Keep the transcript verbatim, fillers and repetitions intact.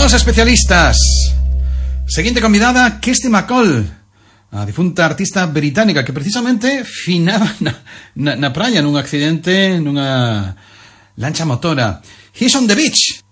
Os especialistas. Seguinte convidada, Kirsty MacColl, a difunta artista británica que precisamente finaba na, na, na praia nun accidente nunha lancha motora. He's on the beach.